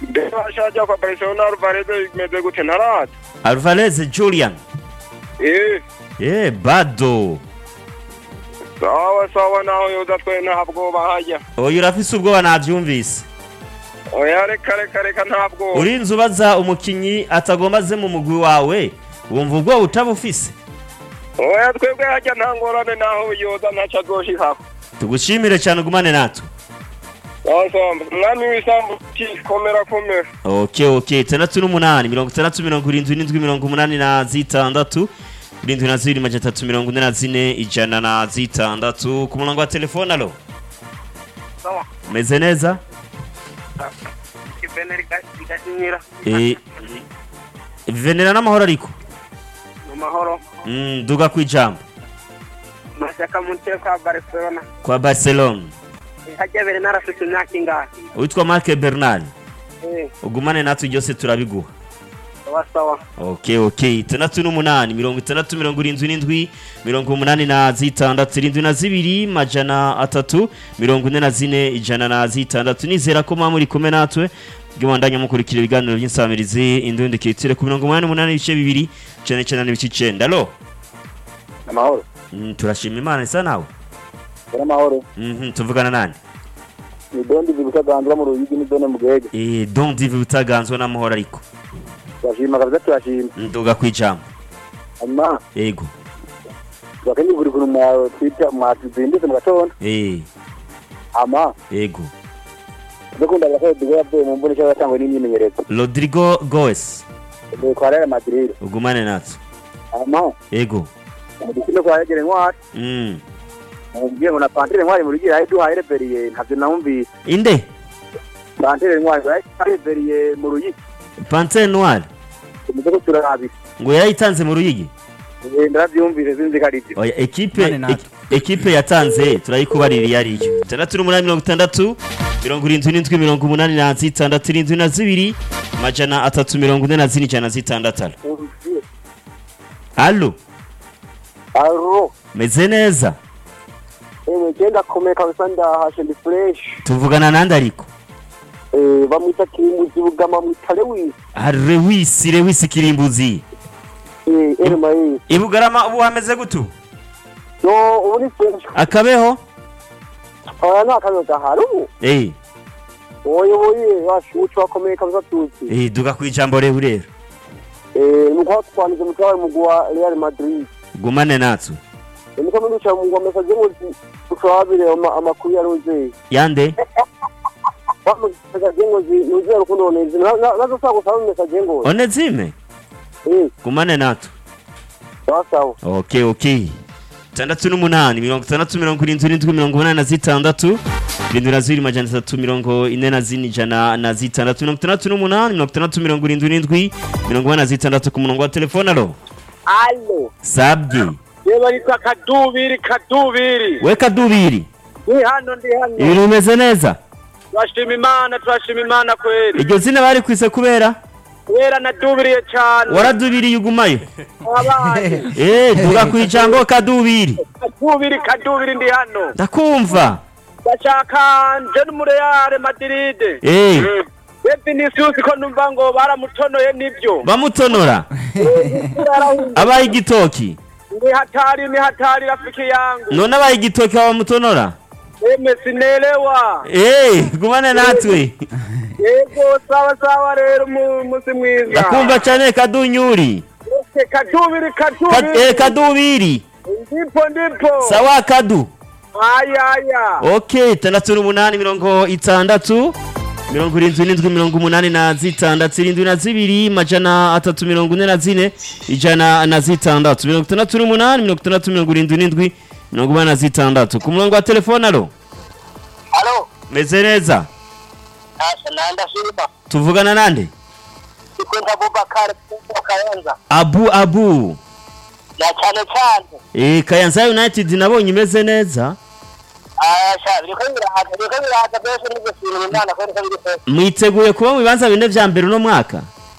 Ndashaka kwa Barcelona Alvarez imeze gute ntarata. Alvarez Julian. Bado. Sawa naho yoza twe ntabwo bahajya. Oya urafise ubwoba navyumvise. Oya reka ntabwo. Urinze ubaza umukinyi atagomba ze mu mugwi wawe. Wumva ubwo utabufise. Oya twebwe hajya ntangorane naho yoza ntaca azoshikako. Tugushimire cyane ugumane natwe. Mwami w'isambu komera. Okay 68 76 72 ku murongo wa telefone. Alo sawa meze neza Venera n'amahoro ariko mu mahoro duga kwijambo mashaka munte kwa Barcelona hajya narafite imyaka ingahe witwa Marc Bernal ugumane natwe byose turabiguha sawa okay 68 76 77 nizera ko muri kumwe natwe bwibandanya mukurikira ibiganiro by'insamirizi indundi kitire ku 88 ibice bibiri cyane n'ibice 9. Alo amahoro turashima Imana isa nawe amahoro tuvugana nani ni Dondi Butaganzwa mu Ruyigi ni Done Mugege Dondi Butaganzwa n'amahoro ariko turashima kabisa turashima nduga kwijambo amma yego bakenye buri kuntu mwa twita mwatuzindise mu gatondo amma yego ndakunda bakayediga yavuye mu mbone cyangwa cyangwa n'imyimenyerezo Rodrigo Goes kwa Real Madrid ugumane natwe amma yego ndikino kwa yegere ntwari Mubwiye ngo na Pantere ntwari mu rugira aho duhaye reberiye ntabyo nawumvise inde Pantere ntwari reberiye mu ruyigi Pantere ntwari umuzo turabise ngo yayitanze mu ruyigi ndabyumvise sinzi karibyo oya equipe yatanze turayikubarira yariyo 68 77 342 Allo meze neza genda komeka kabisa ndahashe ndi fresh tuvugana nande ariko bamwita Kirimbuzi bugama mwita Lewis Kirimbuzi Ibugarama ubu hameze gutu no ubu ni fresh akabeho oya nakazo gaharu oyo washucu bakomeye kabisa tuzi duga kwijambo rero nuko twanize mutwaye mugwa Real Madrid gumane natwe niko munduca mugwa message ngo twabire amakuru ya Roger yande message ngo nuze rukundo neze nazo sako sawa message ngo onezime gumane natwe sawa okay 68 76 76 ku murongo wa telefone. Alo sabye yeba yitwa Kadubiri we Kadubiri ni hano ibintu bimeze neza turashima Imana kweli iryo zina bari kwise kubera nadubiriye cyane waradubiriye ugumayo duga kwijambo Kadubiri ndi hano ndakumva ndashaka nje muri Real Madrid Vinicius ko numva ngo baramutonoye nibyo bamutonora abaye igitoki ni hatari rafiki yangu none abaye igitoki bamutonora sinelewa gumane natwe yego sawa rero musi mwiza ndakumva cyane Kadunyuri Kadubiri ndipo sawa Kadu aya okay 68 76 ku murongo wa telefone. Alo meze neza nanda shima tuvugana nande Kwenda Abubakar Kayanza Abu ya cyane Kayanza United nabonye imeze neza mwiteguye kuba mu bibanza bine vya mbere no mwaka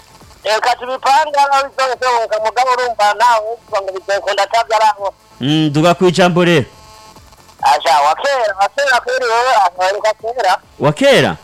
duga kwijambo rero wakera wakera